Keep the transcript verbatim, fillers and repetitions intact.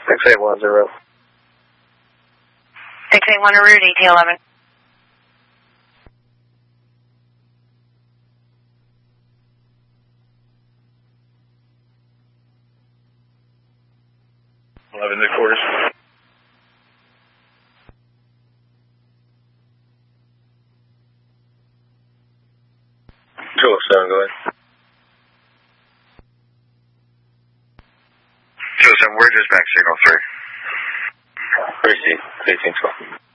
six eight one zero. six eight one, route E T eleven. eleven to quarters. two oh seven, go ahead. two oh seven, where's dispatch signal three? Receipt, eighteen twelve.